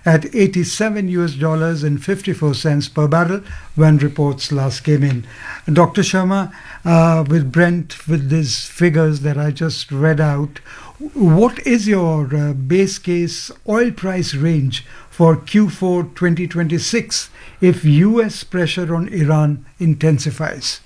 at 87 US dollars and 54 cents per barrel when reports last came in. Dr. Sharma, with Brent, with these figures that I just read out, what is your base case oil price range for Q4 2026 if US pressure on Iran intensifies?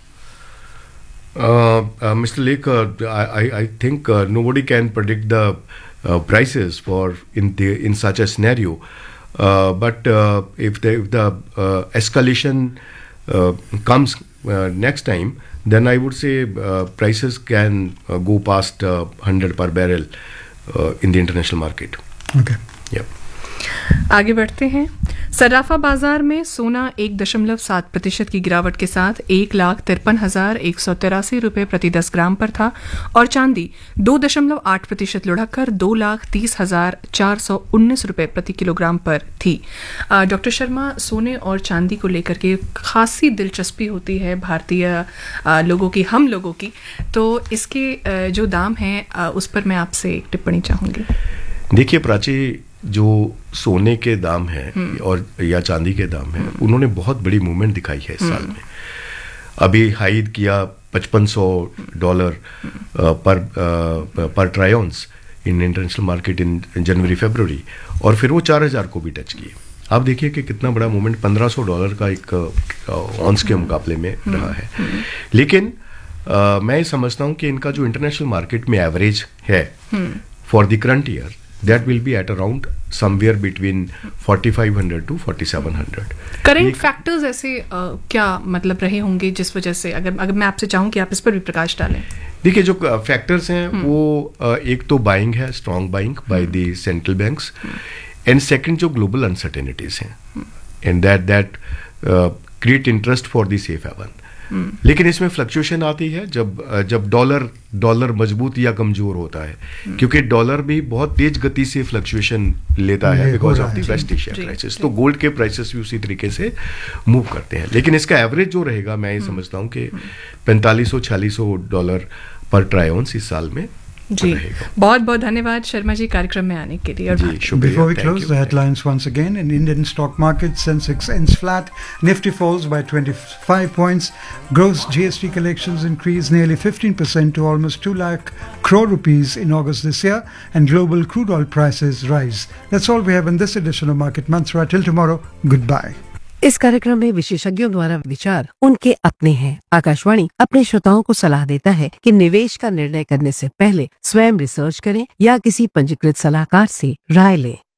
Mr. Lake, I think nobody can predict the prices for in such a scenario. But if the escalation comes next time, then I would say prices can go past 100 per barrel in the international market. Okay. Yeah. आगे बढ़ते हैं। सराफा बाजार में सोना 1.7% की गिरावट के साथ 1,53,183 रुपये प्रति 10 ग्राम पर था और चांदी 2.8% लुढ़ककर 2,30,419 रुपये प्रति किलोग्राम पर थी। डॉक्टर शर्मा, सोने और चांदी को लेकर के खासी दिलचस्पी होती है भारतीय लोगों की, हम लोगों की, तो इसके जो दाम हैं उस पर मैं आपसे एक टिप्पणी चाहूँगी। देखिए प्राची, जो सोने के दाम हैं और या चांदी के दाम हैं, उन्होंने बहुत बड़ी मूवमेंट दिखाई है इस साल में। अभी हाई किया $5500 पर try ऑन्स in international market in जनवरी फरवरी, और फिर वो 4000 को भी टच किए। आप देखिए कि कितना बड़ा मूवमेंट $1500 का एक ऑन्स के मुकाबले में रहा है। लेकिन मैं समझता हूँ कि इनका जो इंटरनेशनल मार्केट में एवरेज है for the current year, that will be at around somewhere between 4500 to 4700. Current factors ऐसे क्या मतलब रहे होंगे जिस वजह से, अगर मैं आपसे चाहूँ कि आप इस पर भी प्रकाश डालें? देखिए, जो फैक्टर्स हैं वो एक तो बाइंग है, strong buying by the central banks, and second जो ग्लोबल अनसर्टेनिटीज हैं, and that create interest for the safe haven. लेकिन इसमें फ्लक्चुएशन आती है जब डॉलर मजबूत या कमजोर होता है, क्योंकि डॉलर भी बहुत तेज गति से फ्लक्चुएशन लेता है because of the waste Asia crisis. तो गोल्ड के प्राइसेस भी उसी तरीके से मूव करते हैं। लेकिन इसका एवरेज जो रहेगा, मैं ये समझता हूँ कि $4500-4600 पर ट्राई ऑन्स इस साल में जी। बहुत बहुत धन्यवाद शर्मा जी कार्यक्रम में आने के लिए। Before we close, the headlines once again. In Indian stock market, Sensex ends flat, Nifty falls by 25 points, gross GST collections increase nearly 15% to almost 2 lakh crore rupees in August this year, and global crude oil prices rise. That's all we have in this edition of Market Mantra. Till tomorrow, goodbye. इस कार्यक्रम में विशेषज्ञों द्वारा विचार उनके अपने हैं। आकाशवाणी अपने श्रोताओं को सलाह देता है कि निवेश का निर्णय करने से पहले स्वयं रिसर्च करें या किसी पंजीकृत सलाहकार से राय लें।